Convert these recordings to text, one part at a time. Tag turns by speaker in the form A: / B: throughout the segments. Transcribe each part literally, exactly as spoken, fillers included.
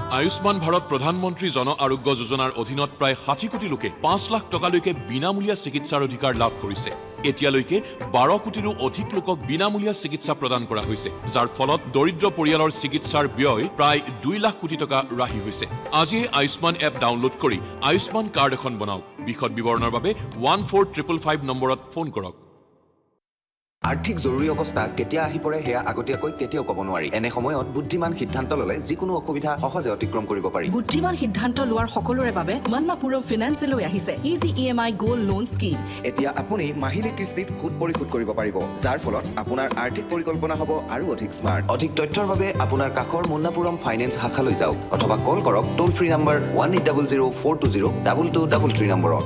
A: আয়ুষ্মান ভাৰত প্ৰধানমন্ত্ৰী জন আৰোগ্য যোজনাৰ অধীনত প্ৰায় ষাঠি কোটি লোকে পাঁচ লাখ টকালৈকে বিনামূলীয়া চিকিৎসাৰ অধিকাৰ লাভ কৰিছে। এতিয়ালৈকে বাৰ কোটিৰো অধিক লোকক বিনামূলীয়া চিকিৎসা প্ৰদান কৰা হৈছে, যাৰ ফলত দৰিদ্ৰ পৰিয়ালৰ চিকিৎসাৰ ব্যয় প্ৰায় দুই লাখ কোটি টকা ৰাহি হৈছে। আজিয়ে আয়ুষ্মান এপ ডাউনলোড কৰি আয়ুষ্মান কাৰ্ড এখন বনাওক। বিশদ বিৱৰণৰ বাবে ওৱান ফ'ৰ ট্ৰিপল ফাইভ নম্বৰত ফোন কৰক।
B: আৰ্থিক জৰুৰী অৱস্থা কেতিয়া আহি পৰে সেয়া আগতীয়াকৈ কেতিয়াও ক'ব নোৱাৰি। এনে সময়ত বুদ্ধিমান সিদ্ধান্ত ল'লে যিকোনো অসুবিধা সহজে অতিক্ৰম কৰিব পাৰি।
C: বুদ্ধিমান সিদ্ধান্ত লোৱাৰ সকলোৰে বাবে মান্নাপুৰম ফিনান্সে লৈ আহিছে ইজি ই এম আই গোল্ড লোন স্কিম।
B: এতিয়া আপুনি মাহিলী কিস্তিত সুদ পৰিশোধ কৰিব পাৰিব, যাৰ ফলত আপোনাৰ আৰ্থিক পৰিকল্পনা হ'ব আৰু অধিক স্মাৰ্ট। অধিক তথ্যৰ বাবে আপোনাৰ কাষৰ মুন্নাপুৰম ফাইনেন্স শাখালৈ যাওক অথবা কল কৰক টোল free number one eight double zero' four two zero' double two double three নম্বৰত।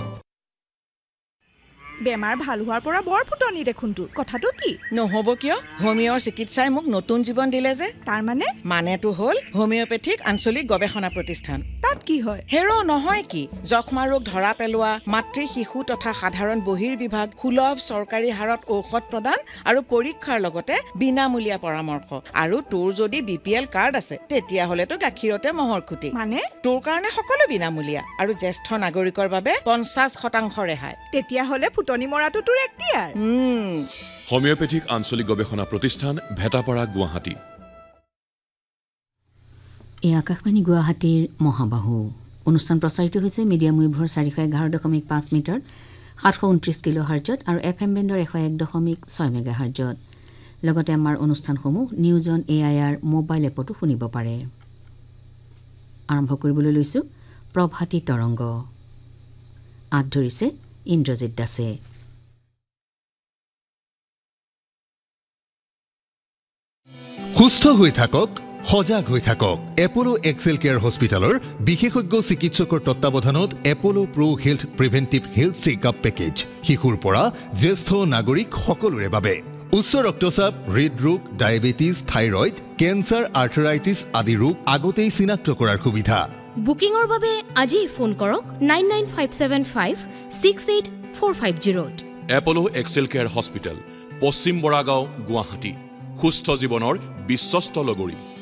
D: বেমাৰ ভাল হোৱাৰ পৰা বৰ ফুটনি দেখোন তোৰ, কথাটো কি?
E: নহ'ব কিয়? হোমিঅ'ৰ চিকিৎসাই মোক নতুন জীৱন দিলে যে।
D: তাৰ মানে?
E: মানেটো হ'ল হোমিঅ'পেথিক আঞ্চলিক গৱেষণা প্ৰতিষ্ঠান।
D: তাত কি হয়?
E: হেৰ' নহয় কি, যক্ষ্মা ৰোগ ধৰা পেলোৱা, মাতৃ শিশু তথা সাধাৰণ বহিৰ্বিভাগ, সুলভ চৰকাৰী হাৰত ঔষধ প্ৰদান আৰু পৰীক্ষাৰ লগতে বিনামূলীয়া পৰামৰ্শ। আৰু তোৰ যদি বি পি এল কাৰ্ড আছে তেতিয়াহ'লেতো গাখীৰতে মহৰ খুটি।
D: মানে?
E: তোৰ কাৰণে সকলো বিনামূলীয়া আৰু জ্যেষ্ঠ নাগৰিকৰ বাবে পঞ্চাছ শতাংশ ৰেহাই।
D: তেতিয়াহ'লে ফুটনি মৰাটো তোৰ এক্তিয়াৰ।
A: হোমিঅ'পেথিক আঞ্চলিক গৱেষণা প্ৰতিষ্ঠান, ভেটাপাৰা, গুৱাহাটী।
F: এই আকাশবাণী গুৱাহাটীৰ মহাবাহু অনুষ্ঠান প্ৰচাৰিত হৈছে মিডিয়াম ৱেভৰ চাৰিশ এঘাৰ দশমিক পাঁচ মিটাৰ সাতশ ঊনত্ৰিছ কিলো হাৰ্জত আৰু এফ এম বেণ্ডৰ এশ এক দশমিক ছয় মেগা হাৰ্জত। লগতে আমাৰ অনুষ্ঠানসমূহ news on A I R mobile এপতো শুনিব পাৰে। আৰম্ভ কৰিবলৈ লৈছোঁ প্ৰভাতী তৰংগ। আঁত ধৰিছে ইন্দ্ৰজিৎ দাসে।
G: সুস্থ হৈ থাকক, সজাগ হৈ থাকক। এপলো এক্সেল কেয়াৰ হস্পিটেলৰ বিশেষজ্ঞ চিকিৎসকৰ তত্বাৱধানত এপলো প্ৰ health preventive health checkup package শিশুৰ পৰা জ্যেষ্ঠ নাগৰিক সকলোৰে বাবে। উচ্চ ৰক্তচাপ, হৃদৰোগ, ডায়েবেটিছ, থাইৰয়ড, কেঞ্চাৰ, আৰ্থৰাইটিছ আদি ৰোগ আগতেই চিনাক্ত কৰাৰ সুবিধা।
H: বুকিঙৰ বাবে আজি ফোন কৰক nine nine five seven five six eight four five জিৰ'ত।
A: এপলো Excel care hospital, পশ্চিম বৰাগাঁও, গুৱাহাটী। সুস্থ জীৱনৰ বিশ্বস্ত লগৰী।